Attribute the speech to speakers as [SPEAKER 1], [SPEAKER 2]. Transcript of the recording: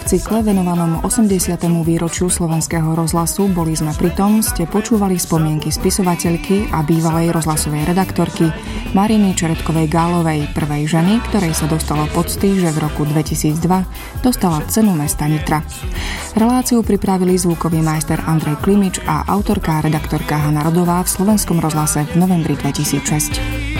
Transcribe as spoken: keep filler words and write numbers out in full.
[SPEAKER 1] cykle venovanom osemdesiatemu výročiu Slovenského rozhlasu Boli sme pritom ste počúvali spomienky spisovateľky a bývalej rozhlasovej redaktorky Mariny Čeretkovej-Gálovej, prvej ženy, ktorej sa dostalo pocty, že v roku dvetisícdva dostala cenu mesta Nitra. Reláciu pripravili zvukový majster Andrej Klimič a autorka a redaktorka Hana Rodová v Slovenskom rozhlase v novembri dvetisícšesť.